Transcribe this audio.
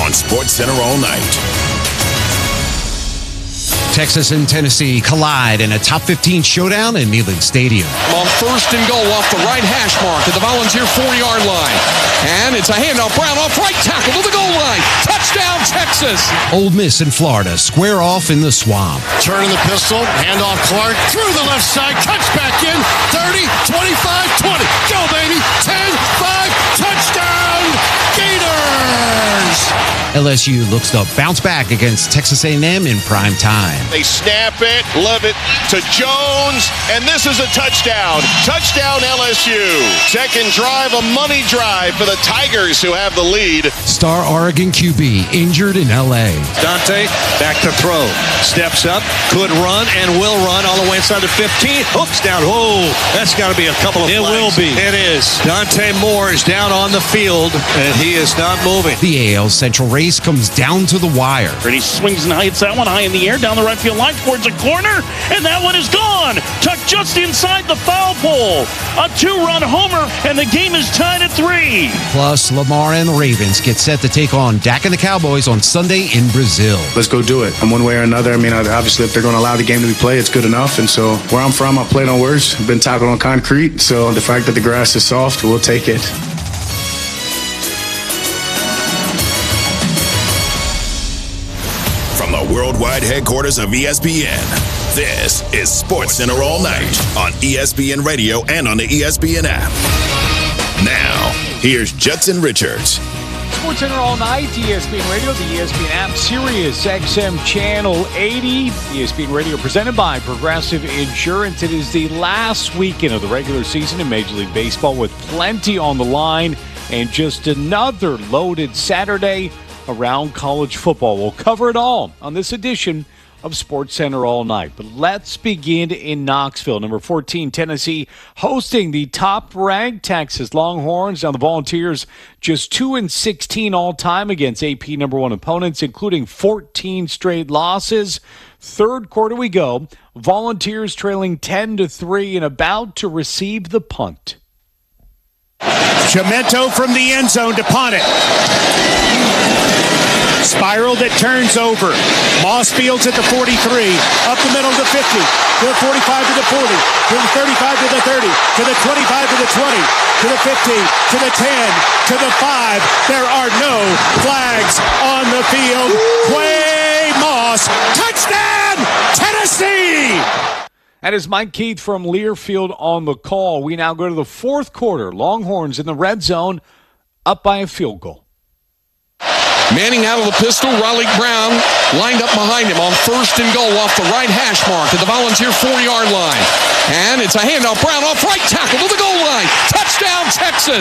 on SportsCenter All Night. Texas and Tennessee collide in a top 15 showdown in Neyland Stadium. On first and goal off the right hash mark at the Volunteer 4-yard line. And it's a handoff. Brown off right tackle to the goal line. Touchdown, Texas. Ole Miss and Florida square off in the Swamp. Turning the pistol. Handoff Clark through the left side. Cuts back in. 30, 25, 20. Go, baby. 10, 5. Touchdown, Gators. LSU looks to bounce back against Texas A&M in prime time. They snap it, love it to Jones, and this is a touchdown. Touchdown LSU. Second drive, a money drive for the Tigers who have the lead. Star Oregon QB injured in L.A. Dante back to throw. Steps up, could run, and will run all the way inside the 15. Hooks down. Oh, that's got to be a couple of flags. It will be. It is. Dante Moore is down on the field, and he is not moving. The AL Central race comes down to the wire. And he swings and hits that one high in the air down the right field line towards a corner, and that one is gone. Tucked just inside the foul pole. A 2-run homer, and the game is tied at 3. Plus, Lamar and the Ravens get set to take on Dak and the Cowboys on Sunday in Brazil. Let's go do it. And one way or another, I mean, obviously, if they're going to allow the game to be played, it's good enough. And so where I'm from, I played on words. I've been tackled on concrete. So the fact that the grass is soft, we'll take it. From the worldwide headquarters of ESPN, this is SportsCenter All Night on ESPN Radio and on the ESPN app. Now, here's Judson Richards. SportsCenter All Night, ESPN Radio, the ESPN app, Sirius XM Channel 80. ESPN Radio presented by Progressive Insurance. It is the last weekend of the regular season in Major League Baseball with plenty on the line and just another loaded Saturday around college football. We'll cover it all on this edition of SportsCenter All Night. But let's begin in Knoxville. Number 14, Tennessee, hosting the top-ranked Texas Longhorns. Now the Volunteers just 2-16 all-time against AP number 1 opponents, including 14 straight losses. Third quarter we go. Volunteers trailing 10-3 and about to receive the punt. Chimento from the end zone to punt it. Spiral that turns over. Moss Fields at the 43. Up the middle to 50. To the 45 to the 40. To the 35 to the 30. To the 25 to the 20. To the 15. To the 10. To the 5. There are no flags on the field. Quay Moss. Touchdown, Tennessee! That is Mike Keith from Learfield on the call. We now go to the fourth quarter. Longhorns in the red zone, up by a field goal. Manning out of the pistol. Riley Brown lined up behind him on first and goal off the right hash mark at the Volunteer 4-yard line. And it's a handoff. Brown off right tackle to the goal line. Touchdown, Texas.